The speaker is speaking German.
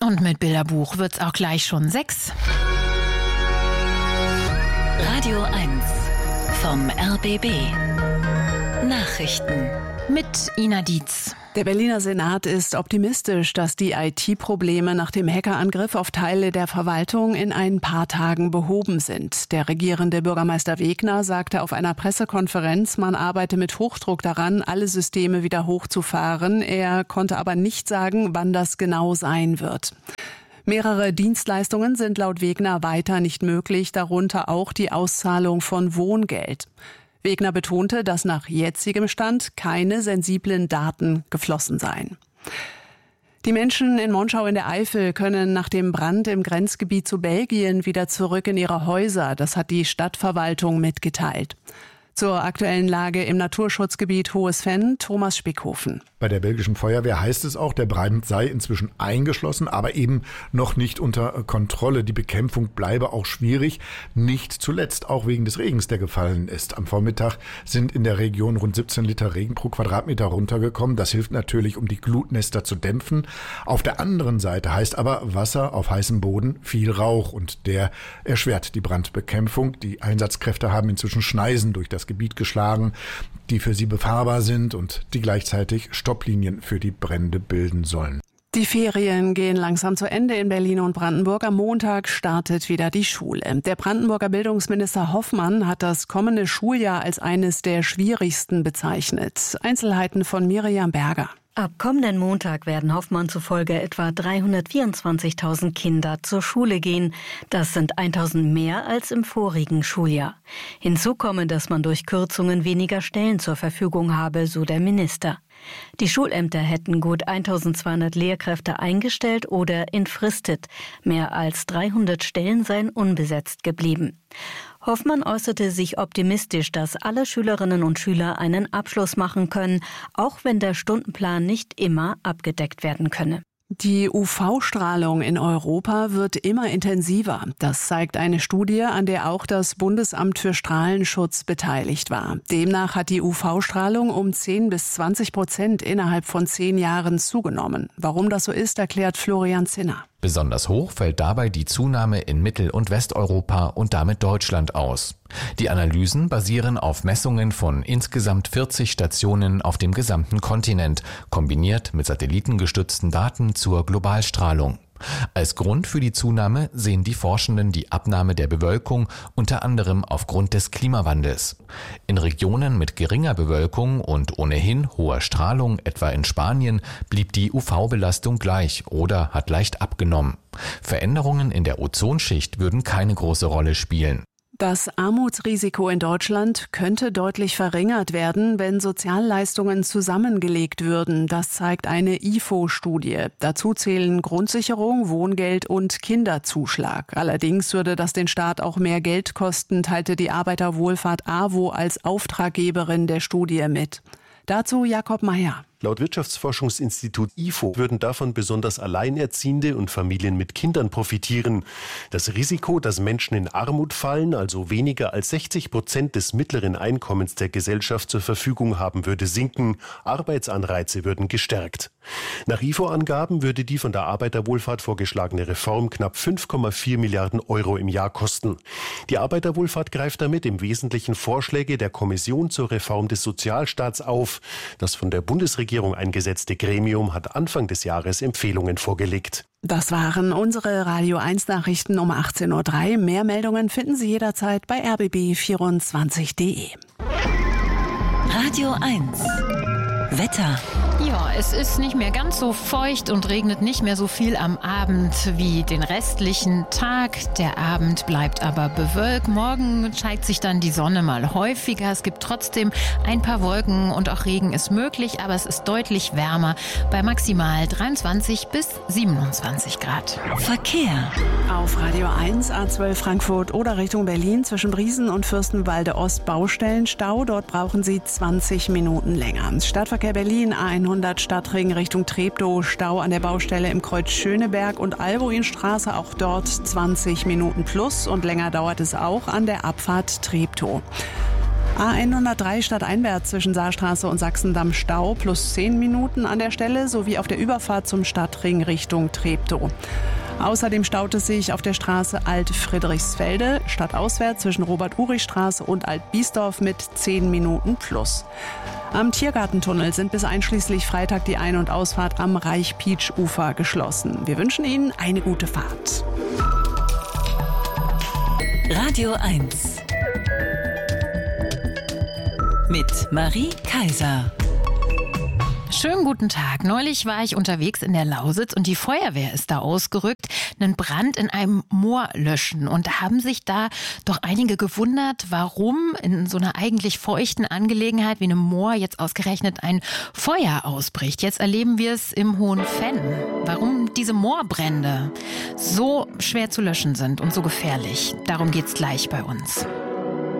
Und mit Bilderbuch wird's auch gleich schon 6. Radio 1 vom RBB. Nachrichten mit Ina Dietz. Der Berliner Senat ist optimistisch, dass die IT-Probleme nach dem Hackerangriff auf Teile der Verwaltung in ein paar Tagen behoben sind. Der regierende Bürgermeister Wegner sagte auf einer Pressekonferenz, man arbeite mit Hochdruck daran, alle Systeme wieder hochzufahren. Er konnte aber nicht sagen, wann das genau sein wird. Mehrere Dienstleistungen sind laut Wegner weiter nicht möglich, darunter auch die Auszahlung von Wohngeld. Wegner betonte, dass nach jetzigem Stand keine sensiblen Daten geflossen seien. Die Menschen in Monschau in der Eifel können nach dem Brand im Grenzgebiet zu Belgien wieder zurück in ihre Häuser. Das hat die Stadtverwaltung mitgeteilt. Zur aktuellen Lage im Naturschutzgebiet Hohes Venn, Thomas Spickhofen. Bei der belgischen Feuerwehr heißt es auch, der Brand sei inzwischen eingeschlossen, aber eben noch nicht unter Kontrolle. Die Bekämpfung bleibe auch schwierig, nicht zuletzt auch wegen des Regens, der gefallen ist. Am Vormittag sind in der Region rund 17 Liter Regen pro Quadratmeter runtergekommen. Das hilft natürlich, um die Glutnester zu dämpfen. Auf der anderen Seite heißt aber Wasser auf heißem Boden viel Rauch und der erschwert die Brandbekämpfung. Die Einsatzkräfte haben inzwischen Schneisen durch das Gebiet geschlagen, die für sie befahrbar sind und die gleichzeitig Stopplinien für die Brände bilden sollen. Die Ferien gehen langsam zu Ende in Berlin und Brandenburg. Am Montag startet wieder die Schule. Der Brandenburger Bildungsminister Hoffmann hat das kommende Schuljahr als eines der schwierigsten bezeichnet. Einzelheiten von Miriam Berger. Ab kommenden Montag werden Hoffmann zufolge etwa 324.000 Kinder zur Schule gehen. Das sind 1.000 mehr als im vorigen Schuljahr. Hinzu komme, dass man durch Kürzungen weniger Stellen zur Verfügung habe, so der Minister. Die Schulämter hätten gut 1.200 Lehrkräfte eingestellt oder entfristet. Mehr als 300 Stellen seien unbesetzt geblieben. Hoffmann äußerte sich optimistisch, dass alle Schülerinnen und Schüler einen Abschluss machen können, auch wenn der Stundenplan nicht immer abgedeckt werden könne. Die UV-Strahlung in Europa wird immer intensiver. Das zeigt eine Studie, an der auch das Bundesamt für Strahlenschutz beteiligt war. Demnach hat die UV-Strahlung um 10-20% innerhalb von 10 Jahren zugenommen. Warum das so ist, erklärt Florian Zinner. Besonders hoch fällt dabei die Zunahme in Mittel- und Westeuropa und damit Deutschland aus. Die Analysen basieren auf Messungen von insgesamt 40 Stationen auf dem gesamten Kontinent, kombiniert mit satellitengestützten Daten zur Globalstrahlung. Als Grund für die Zunahme sehen die Forschenden die Abnahme der Bewölkung, unter anderem aufgrund des Klimawandels. In Regionen mit geringer Bewölkung und ohnehin hoher Strahlung, etwa in Spanien, blieb die UV-Belastung gleich oder hat leicht abgenommen. Veränderungen in der Ozonschicht würden keine große Rolle spielen. Das Armutsrisiko in Deutschland könnte deutlich verringert werden, wenn Sozialleistungen zusammengelegt würden. Das zeigt eine IFO-Studie. Dazu zählen Grundsicherung, Wohngeld und Kinderzuschlag. Allerdings würde das den Staat auch mehr Geld kosten, teilte die Arbeiterwohlfahrt AWO als Auftraggeberin der Studie mit. Dazu Jakob Mayer. Laut Wirtschaftsforschungsinstitut IFO würden davon besonders Alleinerziehende und Familien mit Kindern profitieren. Das Risiko, dass Menschen in Armut fallen, also weniger als 60% des mittleren Einkommens der Gesellschaft zur Verfügung haben, würde sinken. Arbeitsanreize würden gestärkt. Nach IFO-Angaben würde die von der Arbeiterwohlfahrt vorgeschlagene Reform knapp 5,4 Milliarden Euro im Jahr kosten. Die Arbeiterwohlfahrt greift damit im Wesentlichen Vorschläge der Kommission zur Reform des Sozialstaats auf. Das von der Bundesregierung eingesetzte Gremium hat Anfang des Jahres Empfehlungen vorgelegt. Das waren unsere Radio 1 Nachrichten um 18.03 Uhr. Mehr Meldungen finden Sie jederzeit bei rbb24.de. Radio 1 Wetter. Ja, es ist nicht mehr ganz so feucht und regnet nicht mehr so viel am Abend wie den restlichen Tag. Der Abend bleibt aber bewölkt. Morgen zeigt sich dann die Sonne mal häufiger. Es gibt trotzdem ein paar Wolken und auch Regen ist möglich, aber es ist deutlich wärmer bei maximal 23 bis 27 Grad. Verkehr. Auf Radio 1 A12 Frankfurt oder Richtung Berlin zwischen Briesen und Fürstenwalde Ost Baustellenstau. Dort brauchen Sie 20 Minuten länger. Stadtverkehr Berlin A100 Stadtring Richtung Treptow, Stau an der Baustelle im Kreuz Schöneberg und Albuinstraße, auch dort 20 Minuten plus und länger dauert es auch an der Abfahrt Treptow. A103 stadteinwärts zwischen Saarstraße und Sachsendamm Stau plus 10 Minuten an der Stelle sowie auf der Überfahrt zum Stadtring Richtung Treptow. Außerdem staut es sich auf der Straße Alt-Friedrichsfelde stadtauswärts zwischen Robert-Urich-Straße und Alt-Biesdorf mit 10 Minuten plus. Am Tiergartentunnel sind bis einschließlich Freitag die Ein- und Ausfahrt am Reich-Pietsch-Ufer geschlossen. Wir wünschen Ihnen eine gute Fahrt. Radio 1 mit Marie Kaiser. Schönen guten Tag. Neulich war ich unterwegs in der Lausitz und die Feuerwehr ist da ausgerückt, einen Brand in einem Moor löschen. Und da haben sich da doch einige gewundert, warum in so einer eigentlich feuchten Angelegenheit wie einem Moor jetzt ausgerechnet ein Feuer ausbricht. Jetzt erleben wir es im Hohenfenn. Warum diese Moorbrände so schwer zu löschen sind und so gefährlich. Darum geht's gleich bei uns.